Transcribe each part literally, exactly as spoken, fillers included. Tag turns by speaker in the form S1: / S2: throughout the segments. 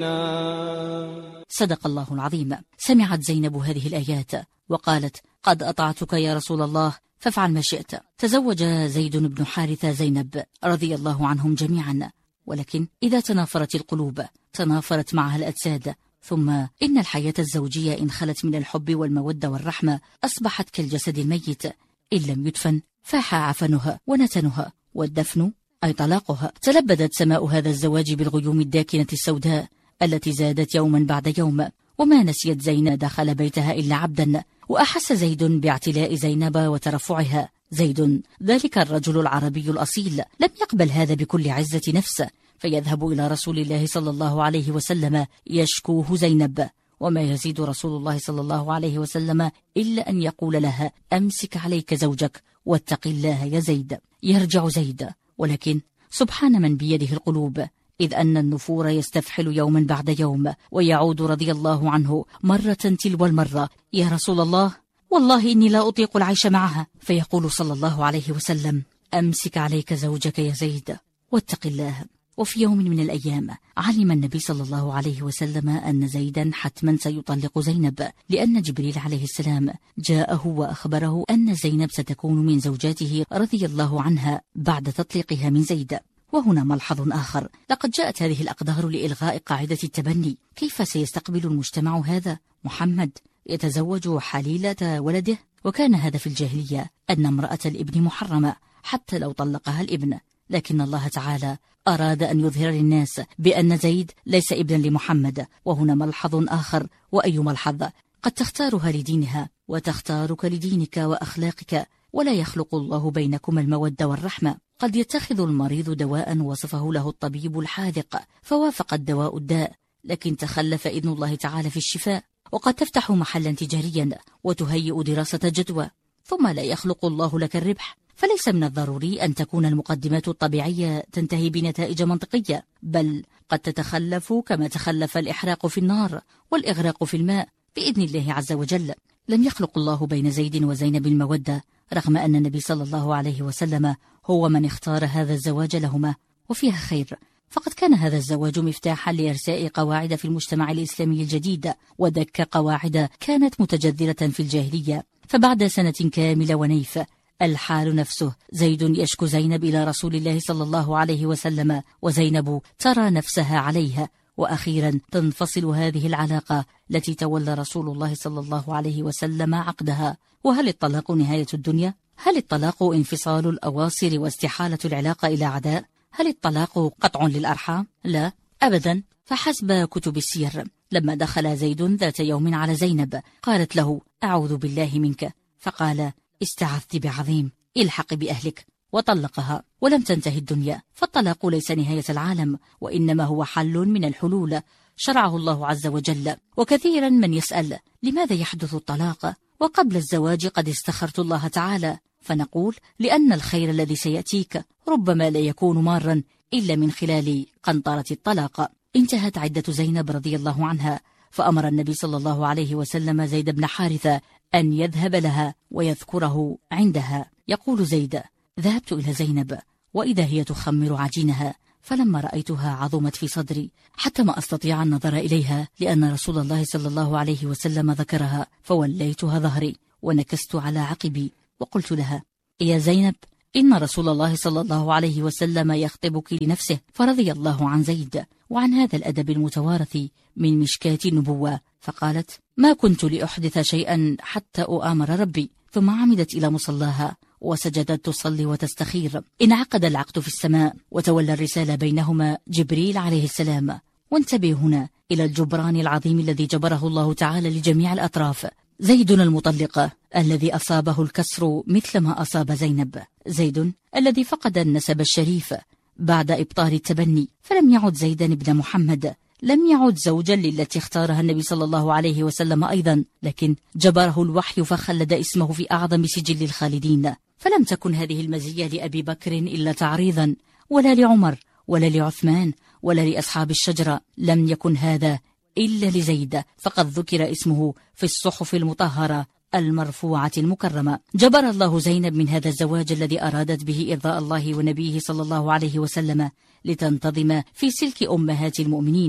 S1: صدق الله العظيم. سمعت زينب هذه الآيات وقالت: قد أطعتك يا رسول الله فافعل ما شئت. تزوج زيد بن حارثة زينب رضي الله عنهم جميعا، ولكن إذا تنافرت القلوب تنافرت معها الأجساد. ثم إن الحياة الزوجية إن خلت من الحب والمودة والرحمة أصبحت كالجسد الميت، إن لم يدفن فاح عفنها ونتنها، والدفن أي طلاقها. تلبدت سماء هذا الزواج بالغيوم الداكنة السوداء التي زادت يوما بعد يوم، وما نسيت زينب دخل بيتها إلا عبدا. وأحس زيد باعتلاء زينب وترفعها. زيد ذلك الرجل العربي الأصيل لم يقبل هذا بكل عزة نفس، فيذهب إلى رسول الله صلى الله عليه وسلم يشكوه زينب، وما يزيد رسول الله صلى الله عليه وسلم إلا أن يقول لها: أمسك عليك زوجك واتق الله يا زيد. يرجع زيد، ولكن سبحان من بيده القلوب، إذ أن النفور يستفحل يوما بعد يوم، ويعود رضي الله عنه مرة تلو المرة: يا رسول الله، والله إني لا أطيق العيش معها. فيقول صلى الله عليه وسلم: أمسك عليك زوجك يا زيد واتق الله. وفي يوم من الأيام علم النبي صلى الله عليه وسلم أن زيدا حتما سيطلق زينب، لأن جبريل عليه السلام جاءه وأخبره أن زينب ستكون من زوجاته رضي الله عنها بعد تطليقها من زيد. وهنا ملحظ آخر: لقد جاءت هذه الأقدار لإلغاء قاعدة التبني. كيف سيستقبل المجتمع هذا؟ محمد يتزوج حليلة ولده، وكان هذا في الجاهلية أن امرأة الابن محرمة حتى لو طلقها الابن، لكن الله تعالى أراد أن يظهر للناس بأن زيد ليس ابنا لمحمد. وهنا ملحظ آخر، وأي ملحظ؟ قد تختارها لدينها وتختارك لدينك وأخلاقك، ولا يخلق الله بينكما المودة والرحمة. قد يتخذ المريض دواء وصفه له الطبيب الحاذق فوافق الدواء الداء، لكن تخلف إذن الله تعالى في الشفاء. وقد تفتح محلا تجاريا وتهيئ دراسة جدوى، ثم لا يخلق الله لك الربح. فليس من الضروري أن تكون المقدمات الطبيعية تنتهي بنتائج منطقية، بل قد تتخلف كما تخلف الإحراق في النار والإغراق في الماء بإذن الله عز وجل. لم يخلق الله بين زيد وزينب المودة، رغم أن النبي صلى الله عليه وسلم هو من اختار هذا الزواج لهما، وفيها خير. فقد كان هذا الزواج مفتاحا لإرساء قواعد في المجتمع الإسلامي الجديد، ودك قواعد كانت متجذرة في الجاهلية. فبعد سنة كاملة ونيف الحال نفسه، زيد يشكو زينب إلى رسول الله صلى الله عليه وسلم، وزينب ترى نفسها عليها، وأخيرا تنفصل هذه العلاقة التي تولى رسول الله صلى الله عليه وسلم عقدها. وهل الطلاق نهاية الدنيا؟ هل الطلاق انفصال الأواصر واستحالة العلاقة إلى عداء؟ هل الطلاق قطع للأرحام؟ لا أبدا. فحسب كتب السير، لما دخل زيد ذات يوم على زينب قالت له: أعوذ بالله منك، فقال: استعذت بعظيم، الحق بأهلك، وطلقها. ولم تنتهي الدنيا، فالطلاق ليس نهاية العالم، وإنما هو حل من الحلول شرعه الله عز وجل. وكثيرا من يسأل: لماذا يحدث الطلاق وقبل الزواج قد استخرت الله تعالى؟ فنقول: لأن الخير الذي سيأتيك ربما لا يكون مارا إلا من خلال قنطرة الطلاق. انتهت عدة زينب رضي الله عنها، فأمر النبي صلى الله عليه وسلم زيد بن حارثة أن يذهب لها ويذكره عندها. يقول زيد: ذهبت إلى زينب وإذا هي تخمر عجينها، فلما رأيتها عظمت في صدري حتى ما أستطيع النظر إليها، لأن رسول الله صلى الله عليه وسلم ذكرها. فوليتها ظهري ونكست على عقبي وقلت لها: يا زينب، إن رسول الله صلى الله عليه وسلم يخطبك لنفسه. فرضي الله عن زيد وعن هذا الأدب المتوارث من مشكاة النبوة، فقالت: ما كنت لأحدث شيئا حتى أؤامر ربي. ثم عمدت إلى مصلاها وسجدت تصلي وتستخير. انعقد العقد في السماء، وتولى الرسالة بينهما جبريل عليه السلام. وانتبه هنا إلى الجبران العظيم الذي جبره الله تعالى لجميع الأطراف. زيد المطلق الذي أصابه الكسر مثل ما أصاب زينب، زيد الذي فقد النسب الشريف بعد إبطال التبني، فلم يعد زيدا ابن محمد، لم يعد زوجا للتي اختارها النبي صلى الله عليه وسلم أيضا، لكن جبره الوحي فخلد اسمه في أعظم سجل الخالدين. فلم تكن هذه المزية لأبي بكر إلا تعريضا، ولا لعمر ولا لعثمان ولا لأصحاب الشجرة، لم يكن هذا إلا لزيد، فقد ذكر اسمه في الصحف المطهرة المرفوعة المكرمة. جبر الله زينب من هذا الزواج الذي أرادت به إرضاء الله ونبيه صلى الله عليه وسلم، لتنتظم في سلك أمهات المؤمنين.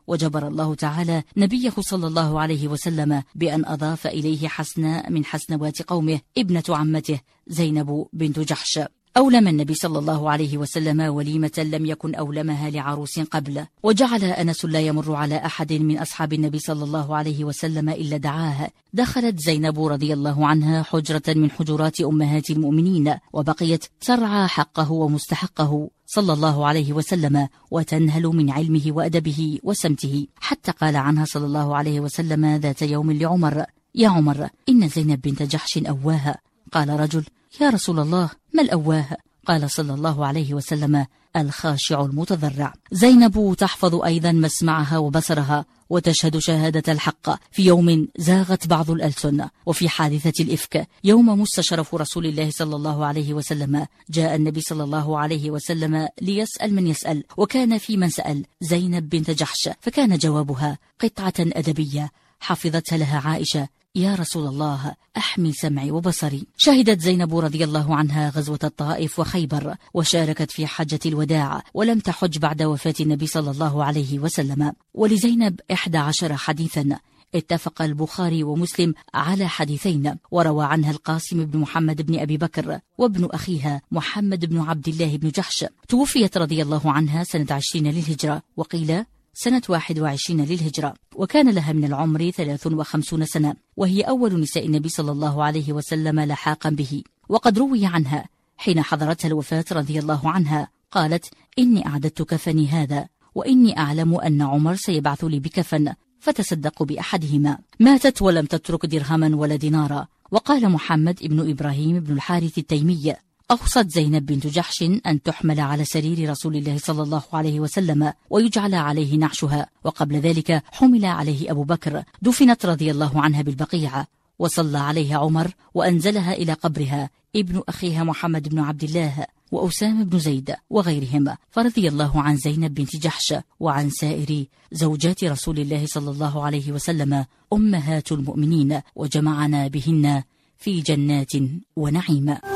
S1: وجبر الله تعالى نبيه صلى الله عليه وسلم بأن أضاف إليه حسناء من حسنوات قومه ابنة عمته زينب بنت جحش. أولم النبي صلى الله عليه وسلم وليمة لم يكن أولمها لعروس قبل، وجعل أنس لا يمر على أحد من أصحاب النبي صلى الله عليه وسلم إلا دعاه. دخلت زينب رضي الله عنها حجرة من حجرات أمهات المؤمنين، وبقيت ترعى حقه ومستحقه صلى الله عليه وسلم، وتنهل من علمه وأدبه وسمته، حتى قال عنها صلى الله عليه وسلم ذات يوم لعمر: يا عمر، إن زينب بنت جحش أواها. قال رجل: يا رسول الله، ما الأواه؟ قال صلى الله عليه وسلم: الخاشع المتضرع. زينب تحفظ أيضا مسمعها وبصرها، وتشهد شهادة الحق في يوم زاغت بعض الألسن. وفي حادثة الإفك يوم مس شرف رسول الله صلى الله عليه وسلم، جاء النبي صلى الله عليه وسلم ليسأل من يسأل، وكان في من سأل زينب بنت جحش، فكان جوابها قطعة أدبية حفظتها لها عائشة: يا رسول الله، أحمي سمعي وبصري. شهدت زينب رضي الله عنها غزوة الطائف وخيبر، وشاركت في حجة الوداع، ولم تحج بعد وفاة النبي صلى الله عليه وسلم. ولزينب إحدى عشر حديثا، اتفق البخاري ومسلم على حديثين، وروى عنها القاسم بن محمد بن أبي بكر وابن أخيها محمد بن عبد الله بن جحش. توفيت رضي الله عنها سنة عشرين للهجرة، وقيل سنة واحد وعشرين للهجرة، وكان لها من العمر ثلاث وخمسون سنة، وهي أول نساء النبي صلى الله عليه وسلم لحاقا به. وقد روي عنها حين حضرتها الوفاة رضي الله عنها قالت: إني أعددت كفني هذا، وإني أعلم أن عمر سيبعث لي بكفن فتصدقوا بأحدهما. ماتت ولم تترك درهما ولا دينارا. وقال محمد ابن إبراهيم بن الحارث التيمي: أوصت زينب بنت جحش أن تحمل على سرير رسول الله صلى الله عليه وسلم ويجعل عليه نعشها، وقبل ذلك حمل عليه أبو بكر. دفنت رضي الله عنها بالبقيع، وصلى عليها عمر وأنزلها إلى قبرها ابن أخيها محمد بن عبد الله وأسامة بن زيد وغيرهم. فرضي الله عن زينب بنت جحش وعن سائر زوجات رسول الله صلى الله عليه وسلم أمهات المؤمنين، وجمعنا بهن في جنات ونعيم.